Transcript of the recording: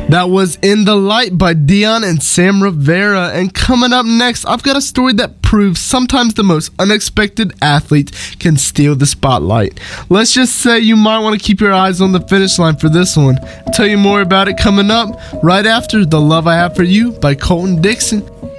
That was In the Light by Dion and Sam Rivera. And coming up next, I've got a story that proves sometimes the most unexpected athletes can steal the spotlight. Let's just say you might want to keep your eyes on the finish line for this one. I'll tell you more about it coming up right after The Love I Have for You by Colton Dixon.